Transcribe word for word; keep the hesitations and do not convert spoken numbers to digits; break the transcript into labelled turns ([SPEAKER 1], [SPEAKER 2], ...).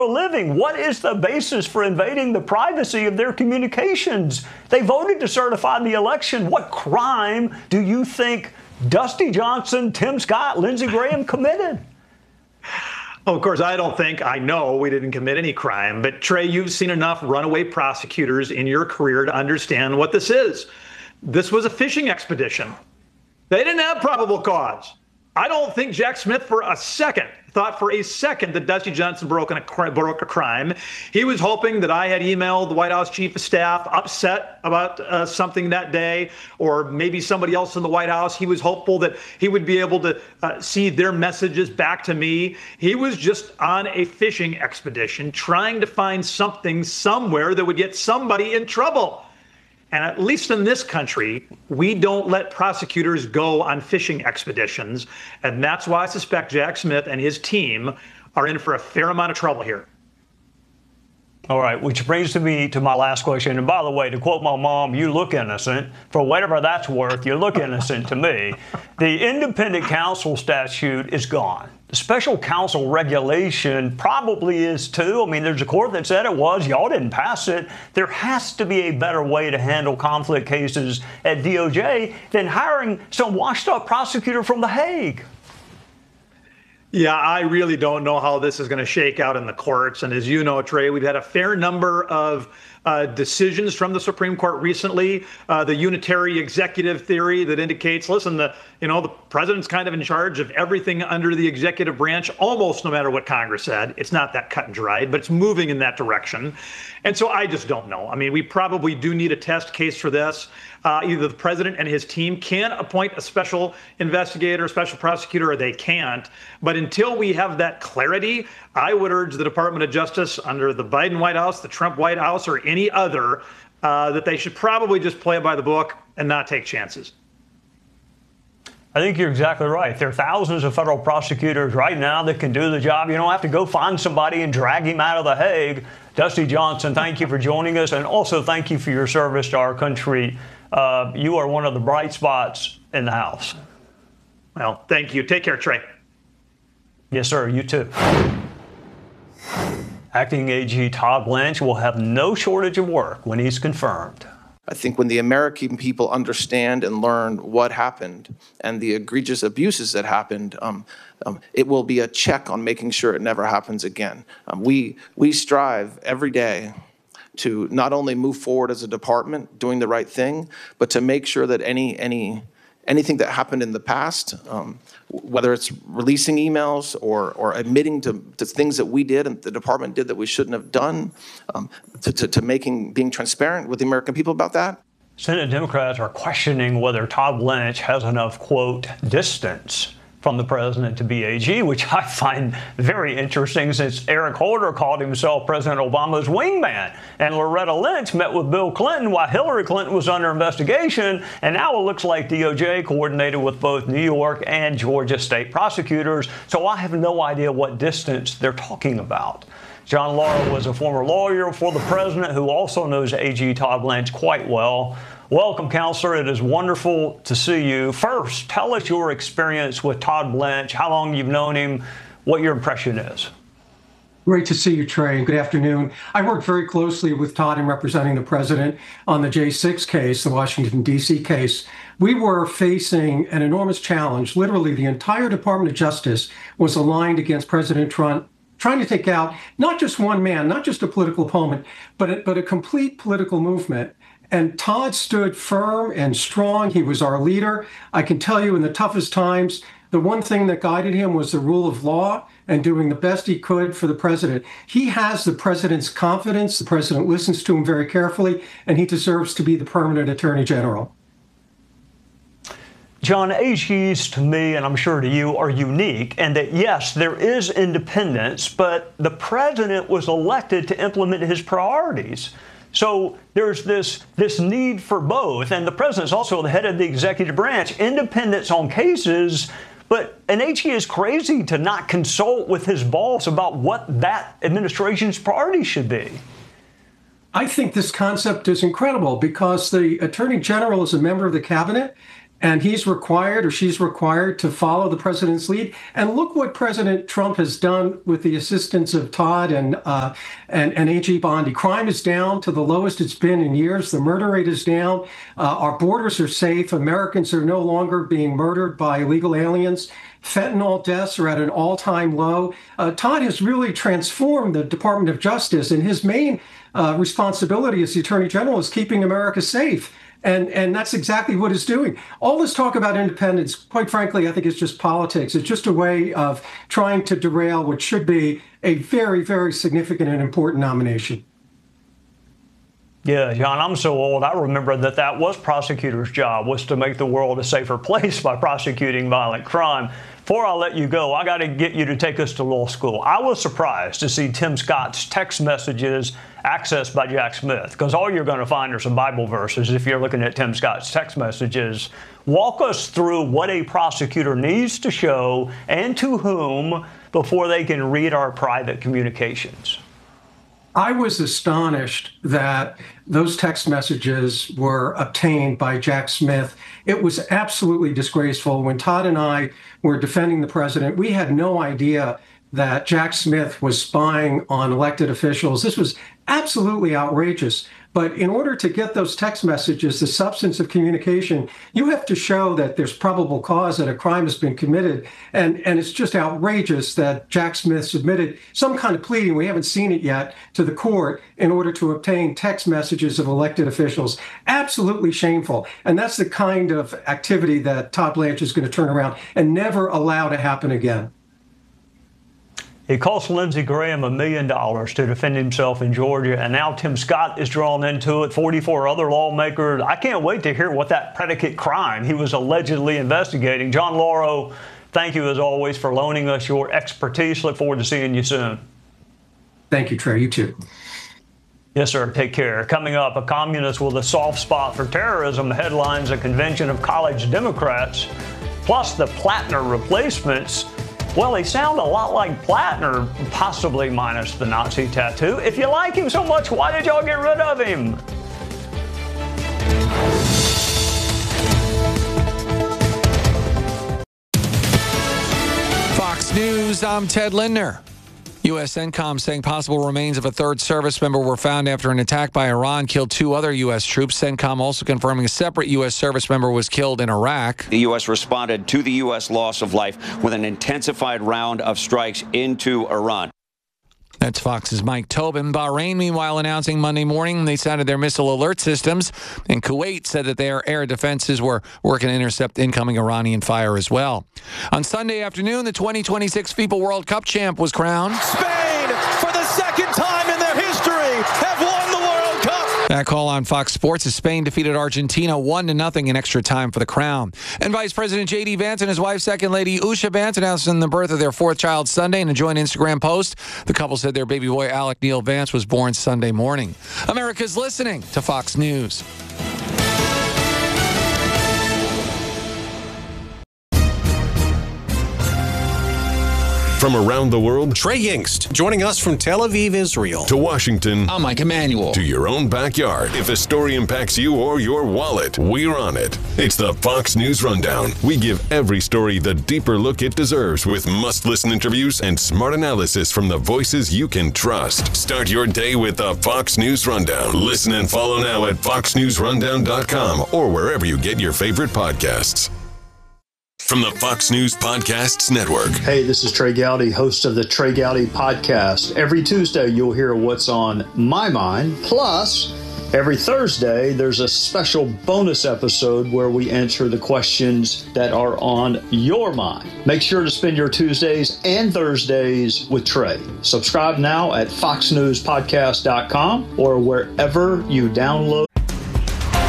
[SPEAKER 1] a living. What is the basis for invading the privacy of their communications? They voted to certify the election. What crime do you think Dusty Johnson, Tim Scott, Lindsey Graham committed?
[SPEAKER 2] Oh, of course, I don't think, I know we didn't commit any crime. But Trey, you've seen enough runaway prosecutors in your career to understand what this is. This was a fishing expedition. They didn't have probable cause. I don't think Jack Smith for a second thought for a second that Dusty Johnson broke, a, broke a crime. He was hoping that I had emailed the White House chief of staff upset about uh, something that day, or maybe somebody else in the White House. He was hopeful that he would be able to uh, see their messages back to me. He was just on a fishing expedition trying to find something somewhere that would get somebody in trouble. And at least in this country, we don't let prosecutors go on fishing expeditions. And that's why I suspect Jack Smith and his team are in for a fair amount of trouble here.
[SPEAKER 1] All right, which brings me to my last question. And by the way, to quote my mom, you look innocent. For whatever that's worth, you look innocent to me. The independent counsel statute is gone. The special counsel regulation probably is too. I mean, there's a court that said it was. Y'all didn't pass it. There has to be a better way to handle conflict cases at D O J than hiring some washed-up prosecutor from The Hague.
[SPEAKER 2] Yeah, I really don't know how this is going to shake out in the courts. And as you know, Trey, we've had a fair number of uh, decisions from the Supreme Court recently. Uh, the unitary executive theory that indicates, listen, the you know the president's kind of in charge of everything under the executive branch, almost no matter what Congress said. It's not that cut and dried, but it's moving in that direction. And so I just don't know. I mean, we probably do need a test case for this. Uh, either the president and his team can appoint a special investigator, a special prosecutor, or they can't. But until we have that clarity, I would urge the Department of Justice under the Biden White House, the Trump White House, or any other, uh, that they should probably just play it by the book and not take chances.
[SPEAKER 1] I think you're exactly right. There are thousands of federal prosecutors right now that can do the job. You don't have to go find somebody and drag him out of The Hague. Dusty Johnson, thank you for joining us. And also thank you for your service to our country. Uh, you are one of the bright spots in the House.
[SPEAKER 2] Well, thank you. Take care, Trey.
[SPEAKER 1] Yes, sir. You too. Acting A G Todd Blanche will have no shortage of work when he's confirmed.
[SPEAKER 3] I think when the American people understand and learn what happened and the egregious abuses that happened, um, um, it will be a check on making sure it never happens again. Um, we, we strive every day to not only move forward as a department doing the right thing, but to make sure that any, any, anything that happened in the past, um, whether it's releasing emails or, or admitting to, to things that we did and the department did that we shouldn't have done, um, to, to, to making, being transparent with the American people about that.
[SPEAKER 1] Senate Democrats are questioning whether Todd Blanche has enough, quote, distance from the president to be A G, which I find very interesting since Eric Holder called himself President Obama's wingman. And Loretta Lynch met with Bill Clinton while Hillary Clinton was under investigation. And now it looks like D O J coordinated with both New York and Georgia state prosecutors. So I have no idea what distance they're talking about. John Lara was a former lawyer for the president who also knows A G Todd Blanche quite well. Welcome, Counselor. It is wonderful to see you. First, tell us your experience with Todd Blanche, how long you've known him, what your impression is.
[SPEAKER 4] Great to see you, Trey. Good afternoon. I worked very closely with Todd in representing the president on the J six case, the Washington, D C case. We were facing an enormous challenge. Literally, the entire Department of Justice was aligned against President Trump, trying to take out not just one man, not just a political opponent, but a, but a complete political movement. And Todd stood firm and strong. He was our leader. I can tell you in the toughest times, the one thing that guided him was the rule of law and doing the best he could for the president. He has the president's confidence. The president listens to him very carefully, and he deserves to be the permanent attorney general.
[SPEAKER 1] John, A Gs to me, and I'm sure to you, are unique, and that, yes, there is independence, but the president was elected to implement his priorities. So there's this, this need for both, and the president's also the head of the executive branch, independence on cases, but an A G is crazy to not consult with his boss about what that administration's priorities should be.
[SPEAKER 4] I think this concept is incredible because the attorney general is a member of the cabinet, and he's required or she's required to follow the president's lead. And look what President Trump has done with the assistance of Todd and uh, and, and A G Bondi. Crime is down to the lowest it's been in years. The murder rate is down. Uh, our borders are safe. Americans are no longer being murdered by illegal aliens. Fentanyl deaths are at an all-time low. Uh, Todd has really transformed the Department of Justice, and his main uh, responsibility as the Attorney General is keeping America safe. And and that's exactly what it's doing. All this talk about independence, quite frankly, I think is just politics. It's just a way of trying to derail what should be a very, very significant and important nomination.
[SPEAKER 1] Yeah, John, I'm so old. I remember that that was prosecutors' job, was to make the world a safer place by prosecuting violent crime. Before I let you go, I got to get you to take us to law school. I was surprised to see Tim Scott's text messages accessed by Jack Smith, because all you're going to find are some Bible verses if you're looking at Tim Scott's text messages. Walk us through what a prosecutor needs to show and to whom before they can read our private communications.
[SPEAKER 4] I was astonished that those text messages were obtained by Jack Smith. It was absolutely disgraceful. When Todd and I were defending the president, we had no idea that Jack Smith was spying on elected officials. This was absolutely outrageous. But in order to get those text messages, the substance of communication, you have to show that there's probable cause that a crime has been committed. And, and it's just outrageous that Jack Smith submitted some kind of pleading, we haven't seen it yet, to the court in order to obtain text messages of elected officials. Absolutely shameful. And that's the kind of activity that Todd Blanche is going to turn around and never allow to happen again.
[SPEAKER 1] It cost Lindsey Graham a million dollars to defend himself in Georgia, and now Tim Scott is drawn into it, forty-four other lawmakers. I can't wait to hear what that predicate crime he was allegedly investigating. John Lauro, thank you as always for loaning us your expertise. Look forward to seeing you soon.
[SPEAKER 4] Thank you, Trey. You too.
[SPEAKER 1] Yes, sir. Take care. Coming up, a communist with a soft spot for terrorism headlines a convention of college Democrats, plus the Plattner replacements. Well, they sound a lot like Plattner, possibly minus the Nazi tattoo. If you like him so much, why did y'all get rid of him?
[SPEAKER 5] Fox News, I'm Ted Lindner. U S CENTCOM saying possible remains of a third service member were found after an attack by Iran killed two other U S troops. CENTCOM also confirming a separate U S service member was killed in Iraq.
[SPEAKER 6] The U S responded to the U S loss of life with an intensified round of strikes into Iran.
[SPEAKER 5] That's Fox's Mike Tobin. Bahrain, meanwhile, announcing Monday morning they sounded their missile alert systems. And Kuwait said that their air defenses were working to intercept incoming Iranian fire as well. On Sunday afternoon, the twenty twenty-six FIFA World Cup champ was crowned.
[SPEAKER 7] Spain, for the second time in their history, have won the World Cup.
[SPEAKER 5] That call on Fox Sports as Spain defeated Argentina one to nothing in extra time for the crown. And Vice President J D Vance and his wife, Second Lady Usha Vance, announcing the birth of their fourth child Sunday in a joint Instagram post. The couple said their baby boy, Alec Neil Vance, was born Sunday morning. America's listening to Fox News.
[SPEAKER 8] From around the world,
[SPEAKER 9] Trey Yingst, joining us from Tel Aviv, Israel.
[SPEAKER 8] To Washington.
[SPEAKER 9] I'm Mike Emanuel.
[SPEAKER 8] To your own backyard. If a story impacts you or your wallet, we're on it. It's the Fox News Rundown. We give every story the deeper look it deserves with must-listen interviews and smart analysis from the voices you can trust. Start your day with the Fox News Rundown. Listen and follow now at fox news rundown dot com or wherever you get your favorite podcasts. From the Fox News Podcasts Network.
[SPEAKER 10] Hey, this is Trey Gowdy, host of the Trey Gowdy Podcast. Every Tuesday, you'll hear what's on my mind. Plus, every Thursday, there's a special bonus episode where we answer the questions that are on your mind. Make sure to spend your Tuesdays and Thursdays with Trey. Subscribe now at fox news podcast dot com or wherever you download